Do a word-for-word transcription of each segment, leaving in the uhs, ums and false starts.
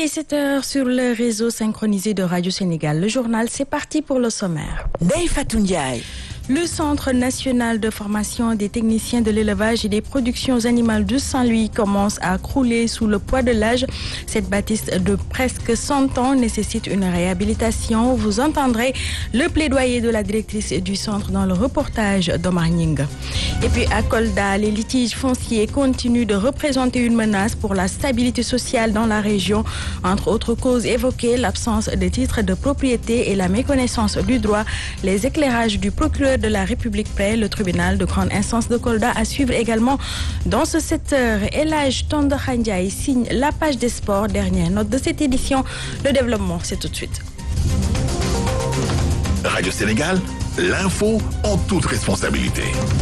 Il est sept heures sur le réseau synchronisé de Radio Sénégal. Le journal, c'est parti pour le sommaire. Ndeye Fatou Ndiaye. Le Centre national de formation des techniciens de l'élevage et des productions animales de Saint-Louis commence à crouler sous le poids de l'âge. Cette bâtisse de presque cent ans nécessite une réhabilitation. Vous entendrez le plaidoyer de la directrice du centre dans le reportage d'Omar Nying. Et puis à Kolda, les litiges fonciers continuent de représenter une menace pour la stabilité sociale dans la région. Entre autres causes évoquées, l'absence de titres de propriété et la méconnaissance du droit. Les éclairages du procureur de la République près le tribunal de grande instance de Kolda à suivre également dans ce sept heures. Elhadj Tonda Ndiaye signe la page des sports. Dernière note de cette édition. Le développement, c'est tout de suite. Radio Sénégal, l'info en toute responsabilité.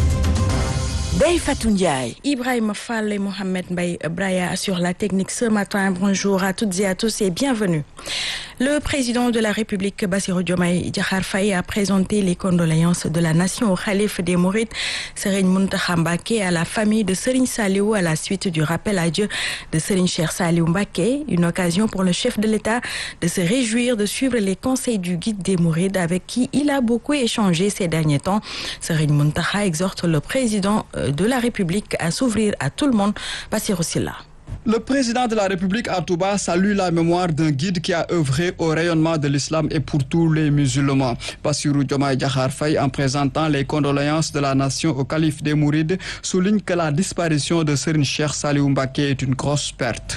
Ndeye Fatou Ndiaye. Ibrahima Fall et Mohamed Mbaye Braya sur la technique ce matin. Bonjour à toutes et à tous et bienvenue. Le président de la République, Bassirou Diomaye Diakhar Faye, a présenté les condoléances de la nation au khalife des Mourides, Serigne Mountakha Mbacké, à la famille de Serigne Saliou à la suite du rappel à Dieu de Serigne Cheikh Saliou Mbacké. Une occasion pour le chef de l'État de se réjouir de suivre les conseils du guide des Mourides avec qui il a beaucoup échangé ces derniers temps. Serigne Mountakha exhorte le président de la République à s'ouvrir à tout le monde. Bassirou Silla. Le président de la République à Touba salue la mémoire d'un guide qui a œuvré au rayonnement de l'islam et pour tous les musulmans. Bassirou Diomaye Diakhar Faye, en présentant les condoléances de la nation au calife des Mourides, souligne que la disparition de Serigne Cheikh Saliou Mbacké est une grosse perte.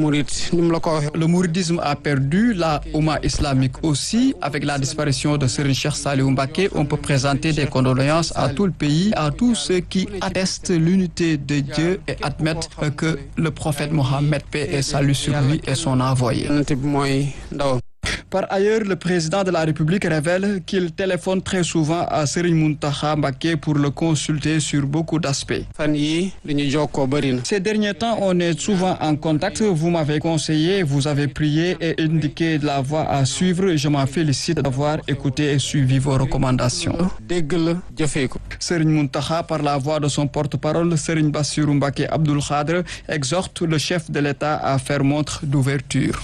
Le mouridisme a perdu, la Oumma islamique aussi. Avec la disparition de Serigne Cheikh Saliou Mbacké, on peut présenter des condoléances à tout le pays, à tous ceux qui attestent l'unité de Dieu et admettent que le prophète Mohammed, paix et salut sur lui et son envoyé. Par ailleurs, le président de la République révèle qu'il téléphone très souvent à Serigne Mountakha Mbacké pour le consulter sur beaucoup d'aspects. Ces derniers temps, on est souvent en contact. Vous m'avez conseillé, vous avez prié et indiqué la voie à suivre. Je m'en félicite d'avoir écouté et suivi vos recommandations. Serigne Mountakha, par la voix de son porte-parole, Serigne Bassirou Mbacké Abdoul Khadr, exhorte le chef de l'État à faire montre d'ouverture.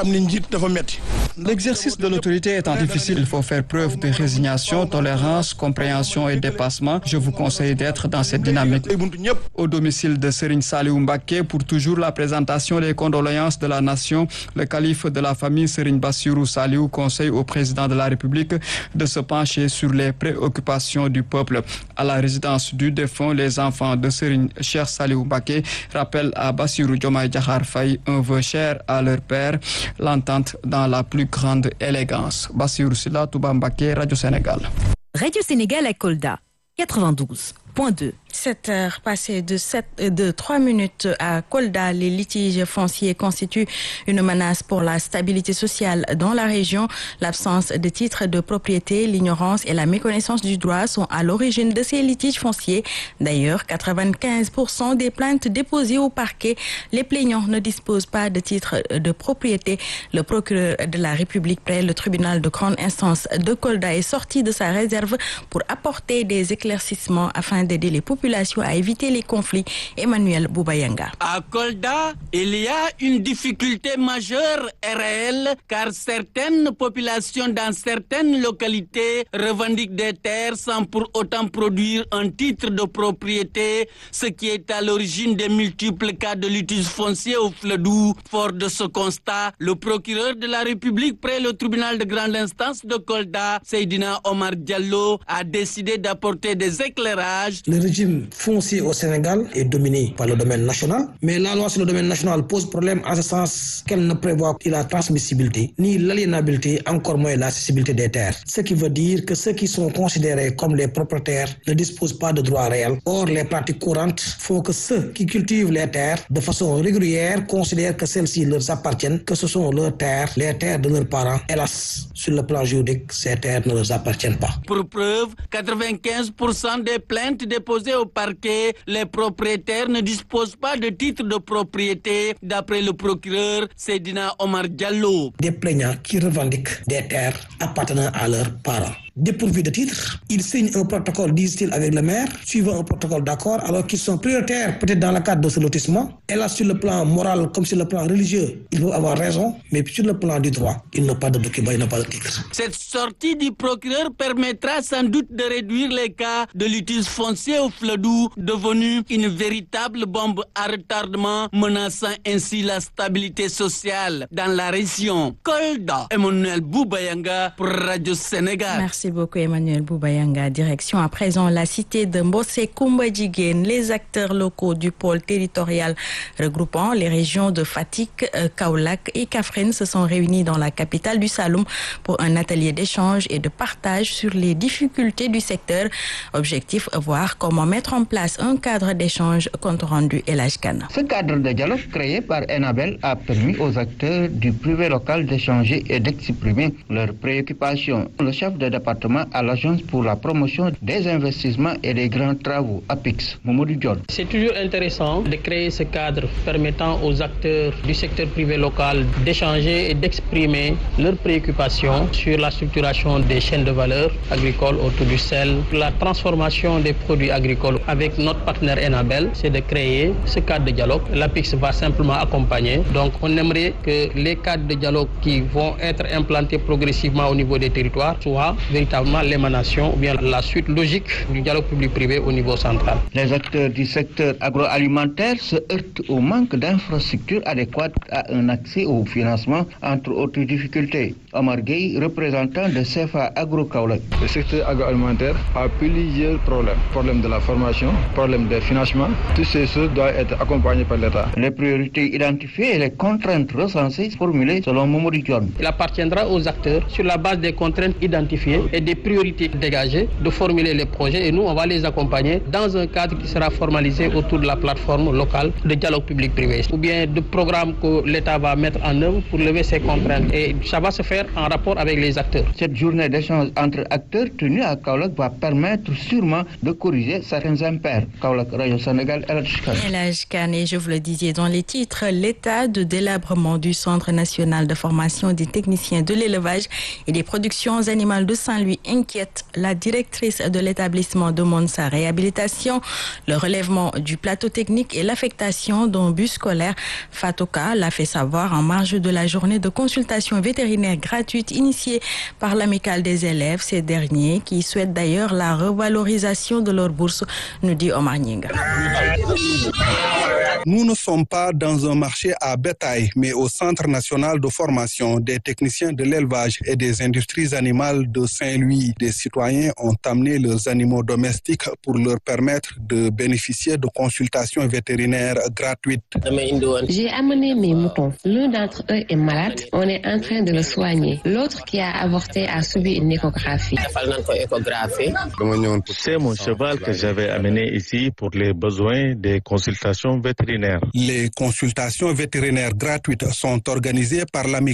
L'exercice de l'autorité étant difficile, il faut faire preuve de résignation, tolérance, compréhension et dépassement. Je vous conseille d'être dans cette dynamique. Au domicile de Serigne Saliou Mbacké, pour toujours la présentation des condoléances de la nation, le calife de la famille Serigne Bassirou Saliou conseille au président de la République de se pencher sur les préoccupations du peuple. À la résidence du défunt, les enfants de Serigne Cheikh Saliou Mbacké rappellent à Bassirou Diomaye Diakhar Faye un vœu cher à leur père, l'entente dans la plus grande élégance. Bassirou Silla, Touba Mbacké, Radio Sénégal. Radio Sénégal à Kolda, quatre-vingt-douze point deux. sept heures passées de, sept, de trois minutes à Kolda, les litiges fonciers constituent une menace pour la stabilité sociale dans la région. L'absence de titres de propriété, l'ignorance et la méconnaissance du droit sont à l'origine de ces litiges fonciers. D'ailleurs, quatre-vingt-quinze pour cent des plaintes déposées au parquet, les plaignants ne disposent pas de titre de propriété. Le procureur de la République près le tribunal de grande instance de Kolda est sorti de sa réserve pour apporter des éclaircissements afin d'aider les populations à éviter les conflits. Emmanuel Boubayanga. À Kolda, il y a une difficulté majeure et réelle car certaines populations dans certaines localités revendiquent des terres sans pour autant produire un titre de propriété, ce qui est à l'origine des multiples cas de litiges fonciers au Fledou. Fort de ce constat, le procureur de la République près le tribunal de grande instance de Kolda, Seydina Omar Diallo, a décidé d'apporter des éclairages. Le régime foncier au Sénégal est dominé par le domaine national, mais la loi sur le domaine national pose problème en ce sens qu'elle ne prévoit ni la transmissibilité, ni l'aliénabilité, encore moins l'accessibilité des terres. Ce qui veut dire que ceux qui sont considérés comme les propriétaires ne disposent pas de droits réels. Or, les pratiques courantes font que ceux qui cultivent les terres de façon régulière considèrent que celles-ci leur appartiennent, que ce sont leurs terres, les terres de leurs parents. Hélas, sur le plan juridique, ces terres ne leur appartiennent pas. Pour preuve, quatre-vingt-quinze pour cent des plaintes déposées au parquet, les propriétaires ne disposent pas de titre de propriété, d'après le procureur Seydina Omar Diallo. Des plaignants qui revendiquent des terres appartenant à leurs parents. dépourvus de titre. Ils signent un protocole, disent-ils, avec le maire, suivant un protocole d'accord, alors qu'ils sont prioritaires peut-être dans le cadre de ce lotissement. Et là, sur le plan moral comme sur le plan religieux, ils vont avoir raison, mais sur le plan du droit, ils n'ont pas de document, ils n'ont pas de titre. Cette sortie du procureur permettra sans doute de réduire les cas de litige foncier au Fledou, devenu une véritable bombe à retardement, menaçant ainsi la stabilité sociale dans la région. Kolda, Emmanuel Boubayanga pour Radio Sénégal. Merci beaucoup Emmanuel Boubayanga. Direction à présent la cité de Mbossé Koumba-Djiguen. Les acteurs locaux du pôle territorial regroupant les régions de Fatick, Kaolack et Kaffrine se sont réunis dans la capitale du Saloum pour un atelier d'échange et de partage sur les difficultés du secteur. Objectif, voir comment mettre en place un cadre d'échange compte rendu El Hadj Kane. Ce cadre de dialogue créé par Enabel a permis aux acteurs du privé local d'échanger et d'exprimer leurs préoccupations. Le chef de département à l'Agence pour la promotion des investissements et des grands travaux, APIX, Mamadou Dione. C'est toujours intéressant de créer ce cadre permettant aux acteurs du secteur privé local d'échanger et d'exprimer leurs préoccupations sur la structuration des chaînes de valeur agricoles autour du sel, la transformation des produits agricoles. Avec notre partenaire Enabel, c'est de créer ce cadre de dialogue. L'APIX va simplement accompagner. Donc on aimerait que les cadres de dialogue qui vont être implantés progressivement au niveau des territoires soient véritablement l'émanation ou bien la suite logique du dialogue public-privé au niveau central. Les acteurs du secteur agroalimentaire se heurtent au manque d'infrastructures adéquates à un accès au financement, entre autres difficultés. Omar Gueye, représentant de C F A Agro Kaolack. Le secteur agroalimentaire a plusieurs problèmes. Problème de la formation, problème de financement. Toutes ces choses doivent être accompagnées par l'État. Les priorités identifiées et les contraintes recensées formulées selon Mamadou Dione. Il appartiendra aux acteurs, sur la base des contraintes identifiées et des priorités dégagées, de formuler les projets et nous, on va les accompagner dans un cadre qui sera formalisé autour de la plateforme locale de dialogue public-privé ou bien de programmes que l'État va mettre en œuvre pour lever ces contraintes. Et ça va se faire en rapport avec les acteurs. Cette journée d'échange entre acteurs tenue à Kaolack va permettre sûrement de corriger certains impairs. Kaolack, Radio Sénégal, El Hadj Kane. El Hadj Kane, et je vous le disais dans les titres, l'état de délabrement du Centre national de formation des techniciens de l'élevage et des productions animales de Saint-Louis inquiète. La directrice de l'établissement demande sa réhabilitation, le relèvement du plateau technique et l'affectation d'un bus scolaire. Fatouka l'a fait savoir en marge de la journée de consultation vétérinaire gratuite initiée par l'amicale des élèves. Ces derniers qui souhaitent d'ailleurs la revalorisation de leur bourse, nous dit Omar Nyinga. Nous ne sommes pas dans un marché à bétail, mais au Centre national de formation des techniciens de l'élevage et des industries animales de Saint-Louis. Des citoyens ont amené leurs animaux domestiques pour leur permettre de bénéficier de consultations vétérinaires gratuites. J'ai amené mes moutons. L'un d'entre eux est malade. On est en train de le soigner. L'autre qui a avorté a subi une échographie. C'est mon cheval que j'avais amené ici pour les besoins des consultations vétérinaires. Les consultations vétérinaires gratuites sont organisées par l'amicale